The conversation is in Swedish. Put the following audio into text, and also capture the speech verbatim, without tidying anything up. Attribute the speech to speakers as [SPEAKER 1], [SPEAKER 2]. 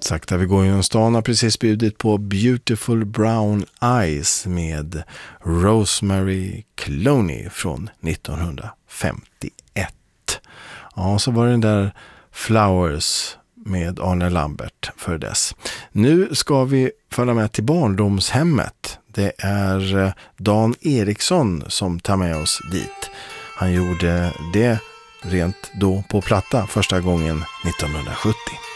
[SPEAKER 1] Sakta vi går genom stan har precis bjudit på Beautiful Brown Eyes med Rosemary Clooney från nittonhundrafemtioett. Ja, så var det den där Flowers med Arne Lambert för dess. Nu ska vi följa med till barndomshemmet. Det är Dan Eriksson som tar med oss dit. Han gjorde det rent då på platta första gången nittonhundrasjuttio.